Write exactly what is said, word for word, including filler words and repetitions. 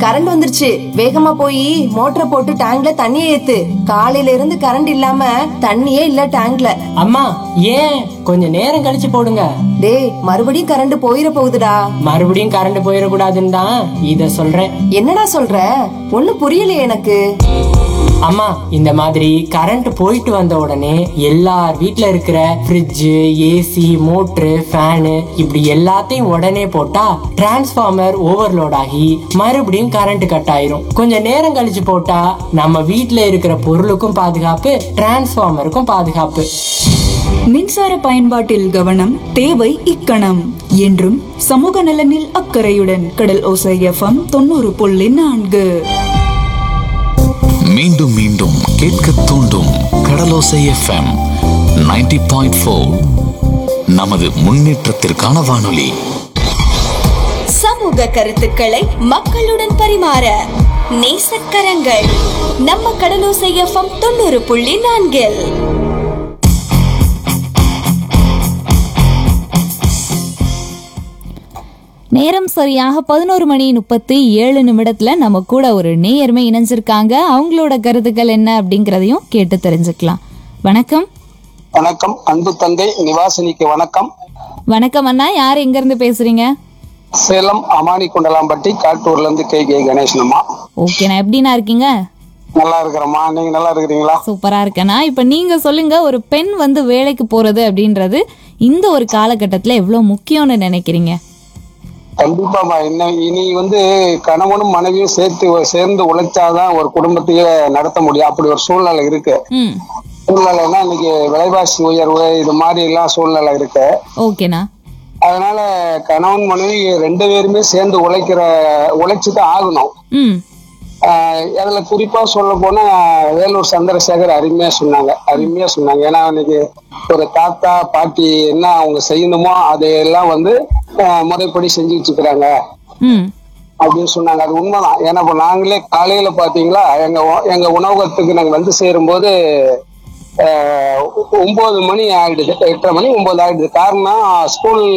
Current வந்துருச்சு, வேகமா போய் மோட்டரை போட்டு டேங்க்ல தண்ணியை ஏத்து. காலையில இருந்து கரண்ட் இல்லாம தண்ணியே இல்ல டேங்க்ல. அம்மா ஏன் கொஞ்சம் நேரம் கழிச்சு போடுங்க. டேய், மறுபடியும் கரண்ட் போயிட போகுதுடா. மறுபடியும் கரண்ட் போயிடக்கூடாதுன்னு தான் இத சொல்றேன். என்னடா சொல்ற? ஒண்ணும் புரியலையே எனக்கு. அம்மா, இந்த மாதிரி கரண்ட் போயிட்டு வந்த உடனே எல்லார் வீட்ல இருக்கிற ஃப்ரிட்ஜ், ஏசி, மோட்டரு, ஃபேனு இப்படி எல்லாத்தையும் உடனே போட்டா டிரான்ஸ்ஃபார்மர் ஓவர்லோட் ஆகி மறுபடியும் கரண்ட் கட் ஆயிரும். கொஞ்சம் நேரம் கழிச்சு போட்டா நம்ம வீட்ல இருக்கிற பொருளுக்கும் பாதுகாப்பு, டிரான்ஸ்ஃபார்மருக்கும் பாதுகாப்பு. மின்சார பயன்பாட்டில் கவனம் தேவை இக்கணம். என்றும் சமூக நலனில் அக்கறையுடன் கடல் ஓசை எஃப்எம் தொண்ணூறு புள்ளி நான்கு. மீண்டும் மீண்டும் கேட்க தூண்டும் கடலோசை எஃப்எம் நைன்டி பாயிண்ட் ஃபோர். நமது முன்னேற்றத்திற்கான வானொலி. சமூக கருத்துக்களை மக்களுடன் பரிமாற நேசக்கரங்கள் நம்ம கடலோசை எஃப்எம் தொண்ணூறு புள்ளி நான்கில். நேரம் சரியாக பதினோரு மணி முப்பத்தி ஏழு நிமிடத்துல நம்ம கூட ஒரு நேயர்மை இணைஞ்சிருக்காங்க. அவங்களோட கருத்துக்கள் என்ன அப்படிங்கறதையும் கேட்டு தெரிஞ்சுக்கலாம். வணக்கம். வணக்கம் அன்பு தங்கை நிவாசினிக்கு வணக்கம். வணக்கம் அண்ணா, யார் எங்க இருந்து பேசுறீங்க? சேலம் அமானி குண்டலாம்பட்டி காட்டூர்ல இருந்து கே கே கணேசனம்மா. ஓகேண்ணா, எப்படின்னா இருக்கீங்க? நல்லா இருக்கிறம்மா, நீங்க நல்லா இருக்கிறீங்களா? சூப்பரா இருக்கேண்ணா. இப்ப நீங்க சொல்லுங்க, ஒரு பெண் வந்து வேலைக்கு போறது அப்படின்றது இந்த ஒரு காலகட்டத்துல எவ்வளவு முக்கியம்னு நினைக்கிறீங்க? கண்டிப்பாமா. என்ன இனி வந்து கணவனும் மனைவியும் சேர்த்து சேர்ந்து உழைச்சாதான் ஒரு குடும்பத்தையே நடத்த முடியும். அப்படி ஒரு சூழ்நிலை இருக்கு. சூழ்நிலைன்னா இன்னைக்கு விலைவாசி உயர்வு இது மாதிரி எல்லாம் சூழ்நிலை இருக்கு. ஓகேண்ணா. அதனால கணவன் மனைவி ரெண்டு பேருமே சேர்ந்து உழைக்கிற உழைச்சுதான் ஆகணும். ஆஹ் அதுல குறிப்பா சொல்ல போனா வேலூர் சந்திரசேகர் அருமையா சொன்னாங்க அருமையா சொன்னாங்க ஏன்னா இன்னைக்கு ஒரு தாத்தா பாட்டி என்ன அவங்க செய்யணுமோ அதையெல்லாம் வந்து முறைப்படி செஞ்சுட்டு இருக்கிறாங்க அப்படின்னு சொன்னாங்க. அது உண்மைதான். ஏன்னா இப்ப நாங்களே காலையில பாத்தீங்களா எங்க எங்க உணவகத்துக்கு நாங்க வந்து சேரும் போது ஒன்பது மணி ஆயிடுது, எட்டரை மணி ஒன்பது ஆயிடுது. காரணம் ஸ்கூல்